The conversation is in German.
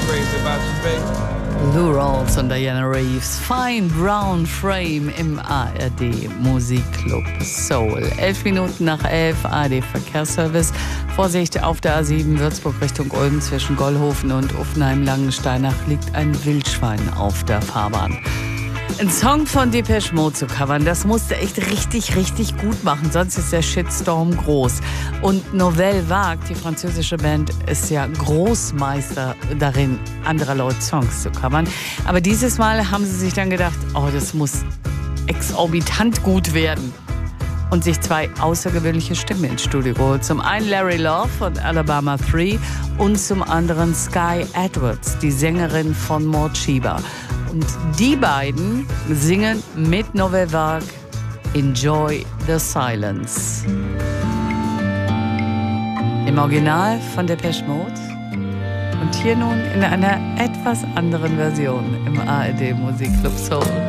crazy about you, baby. Lou Rawls und Diana Reeves, Fine Brown Frame im ARD Musikclub Soul. 11 Minuten nach 11, ARD Verkehrsservice. Vorsicht, auf der A7 Würzburg Richtung Ulm zwischen Gollhofen und Uffenheim-Langensteinach liegt ein Wildschwein auf der Fahrbahn. Ein Song von Depeche Mode zu covern, das musste echt richtig, richtig gut machen, sonst ist der Shitstorm groß. Und Nouvelle Vague, die französische Band, ist ja Großmeister darin, anderer Leute Songs zu covern. Aber dieses Mal haben sie sich dann gedacht, oh, das muss exorbitant gut werden. Und sich zwei außergewöhnliche Stimmen ins Studio geholt. Zum einen Larry Love von Alabama 3 und zum anderen Sky Edwards, die Sängerin von Morcheeba. Und die beiden singen mit Nouvelle Vague Enjoy the Silence. Im Original von Depeche Mode und hier nun in einer etwas anderen Version im ARD Musikclub Soul.